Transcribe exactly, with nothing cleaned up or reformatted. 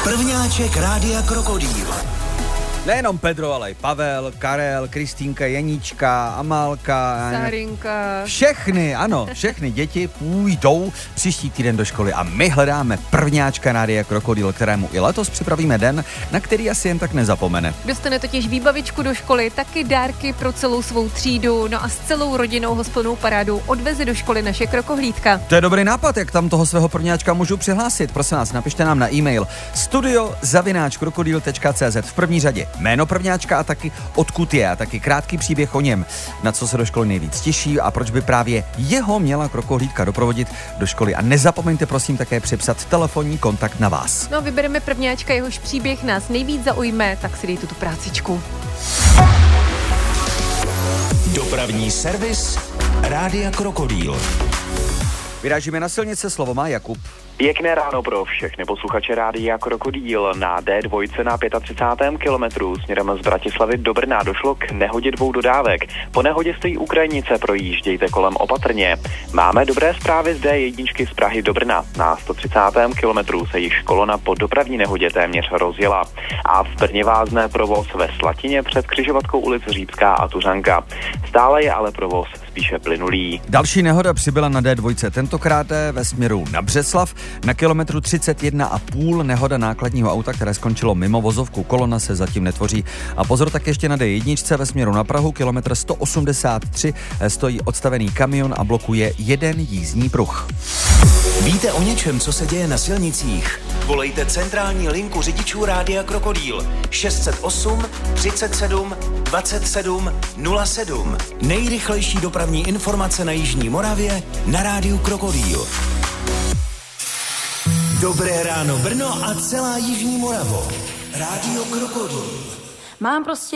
Prvňáček Rádia Krokodýl. Nejenom Pedro, ale i Pavel, Karel, Kristýnka, Janíčka, Amálka. Sárinka. Všechny, ano, všechny děti půjdou příští týden do školy a my hledáme prvňáčka Rádia Krokodýl, kterému i letos připravíme den, na který asi jen tak nezapomene. Dostane totiž výbavičku do školy, taky dárky pro celou svou třídu, no a s celou rodinou ho s plnou parádou odveze do školy naše krokohlídka. To je dobrý nápad, jak tam toho svého prvňáčka můžu přihlásit. Prosím vás, napište nám na e-mail studio zavináč krokodýl tečka cé zet v první řadě jméno prvňáčka a taky odkud je a taky krátký příběh o něm, na co se do školy nejvíc těší a proč by právě jeho měla krokohlídka doprovodit do školy. A nezapomeňte prosím také připsat telefonní kontakt na vás. No, vybereme prvňáčka, jehož příběh nás nejvíc zaujme, tak si dejte tu prácičku. Dopravní servis Rádia Krokodýl. Vyrážíme na silnice, slovo má Jakub. Pěkné ráno pro všechny posluchače Rádia Krokodýl. Na dé dva na třicátém pátém kilometru směrem z Bratislavy do Brna došlo k nehodě dvou dodávek. Po nehodě stojí u krajnice, projíždějte kolem opatrně. Máme dobré zprávy z dé jedna z Prahy do Brna. Na sto třicátém kilometru se již kolona po dopravní nehodě téměř rozjela. A v Brně vázne provoz ve Slatině před křižovatkou ulic Řípská a Tuřanka. Stále je ale provoz spíše plynulý. Další nehoda přibyla na dé dva, tentokrát ve směru na Břeclav. Na kilometru třicet jedna a půl nehoda nákladního auta, které skončilo mimo vozovku, kolona se zatím netvoří. A pozor, tak ještě na dé jedna ve směru na Prahu, kilometr sto osmdesát tři, stojí odstavený kamion a blokuje jeden jízdní pruh. Víte o něčem, co se děje na silnicích? Volejte centrální linku řidičů Rádia Krokodýl šest set osm třicet sedm dvacet sedm nula sedm. Nejrychlejší dopravní informace na jižní Moravě na Rádiu Krokodýl. Dobré ráno Brno a celá jižní Moravo. Rádio Krokodýl. Mám prostě